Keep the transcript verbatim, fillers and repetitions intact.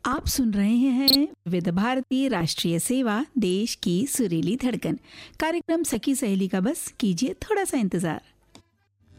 आप सुन रहे हैं विविध भारती राष्ट्रीय सेवा, देश की सुरीली धड़कन। कार्यक्रम सखी सहेली का बस कीजिए थोड़ा सा इंतजार।